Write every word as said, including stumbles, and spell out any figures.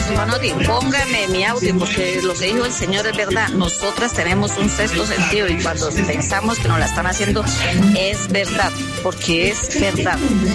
Manotti, póngame mi audio porque lo que dijo el señor es verdad. Nosotras tenemos un sexto sentido y cuando pensamos que nos la están haciendo es verdad, porque es verdad.